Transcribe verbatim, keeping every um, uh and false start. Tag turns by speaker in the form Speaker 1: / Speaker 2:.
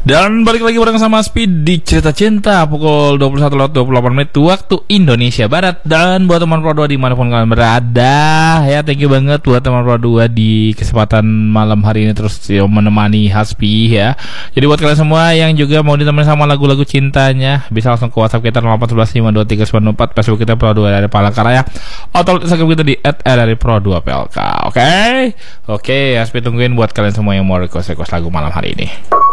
Speaker 1: Dan balik lagi bareng sama Speed di Cerita Cinta pukul dua puluh satu lewat dua puluh delapan menit waktu Indonesia Barat. Dan buat teman Pro dua dimanapun kalian berada, ya thank you banget buat teman Pro dua di kesempatan malam hari ini terus ya, menemani Hasbi ya. Jadi buat kalian semua yang juga mau ditemani sama lagu-lagu cintanya, bisa langsung ke WhatsApp kita nol delapan satu satu lima dua tiga sembilan empat, Facebook kita Pro dua dari Palangkaraya, atau Instagram kita di et r dari Pro dua P L K. Oke, okay? Oke, okay, Hasbi tungguin buat kalian semua yang mau request-request lagu malam hari ini.